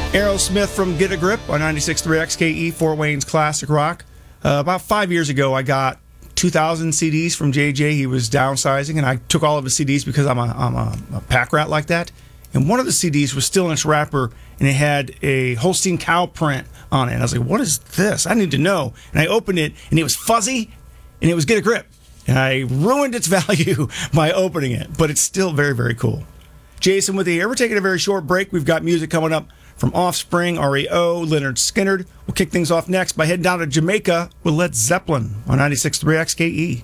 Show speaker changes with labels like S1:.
S1: Aerosmith from Get a Grip on 96.3 XKE, Fort Wayne's classic rock. About 5 years ago, I got 2,000 CDs from JJ. He was downsizing, and I took all of his CDs because I'm a pack rat like that. And one of the CDs was still in its wrapper, and it had a Holstein cow print on it. And I was like, what is this? I need to know. And I opened it, and it was fuzzy, and it was Get a Grip. And I ruined its value by opening it, but it's still very, very cool. Jason with you. We're taking a very short break. We've got music coming up from Offspring, REO, Lynyrd Skynyrd. We'll kick things off next by heading down to Jamaica with Led Zeppelin on 96.3 XKE.